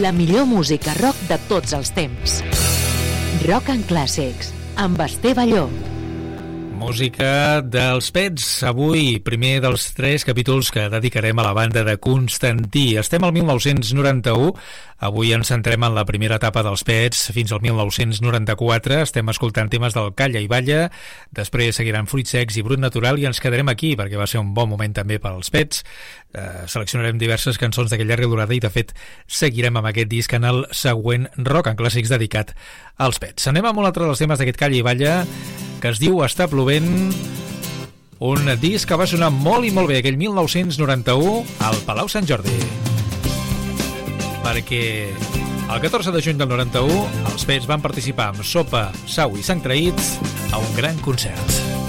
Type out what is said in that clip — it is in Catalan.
La millor música rock de tots els temps. Rock and Classics, amb Esteve Balló. Música dels Pets, avui primer dels 3 capítols que dedicarem a la banda de Constantí. Estem al 1991, avui ens centrem en la primera etapa dels Pets fins al 1994, estem escoltant temes del Calla i Balla, després seguiran Fruits Secs i Brut Natural i ens quedarem aquí perquè va ser un bon moment també pels Pets. Seleccionarem diverses cançons d'aquella llarga durada i de fet seguirem amb aquest disc en el següent Rock and Classics dedicat als Pets. Anem amb un altre dels temes d'aquest Calla i Balla que es diu Està plovent, un disc que va sonar molt i molt bé aquell 1991 al Palau Sant Jordi, perquè el 14 de juny del 91 els Pets van participar amb Sopa, Sau i Sang Traït a un gran concert.